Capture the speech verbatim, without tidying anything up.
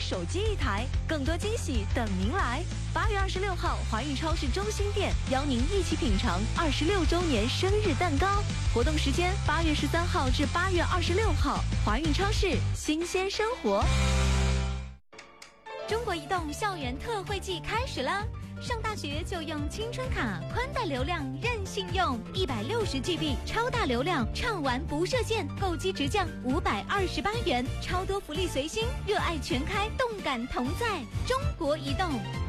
手机一台，更多惊喜等您来。八月二十六号，华运超市中心店邀您一起品尝二十六周年生日蛋糕。活动时间八月十三号至八月二十六号，华运超市新鲜生活。 中国移动校园特惠季开始了，上大学就用青春卡，宽带流量任性用，一百六十 G B 超大流量，畅玩不设限，购机直降五百二十八元，超多福利随心，热爱全开，动感同在。中国移动。